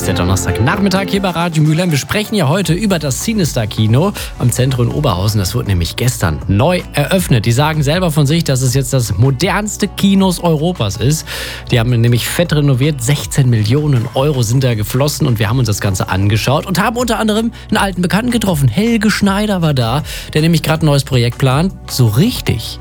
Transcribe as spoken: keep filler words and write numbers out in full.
ist der Donnerstagnachmittag hier bei Radio Mülheim. Wir sprechen ja heute über das Cinestar Kino am Zentrum in Oberhausen. Das wurde nämlich gestern neu eröffnet. Die sagen selber von sich, dass es jetzt das modernste Kinos Europas ist. Die haben nämlich fett renoviert. sechzehn Millionen Euro sind da geflossen und wir haben uns das Ganze angeschaut und haben unter anderem einen alten Bekannten getroffen. Helge Schneider war da, der nämlich gerade ein neues Projekt plant. So richtig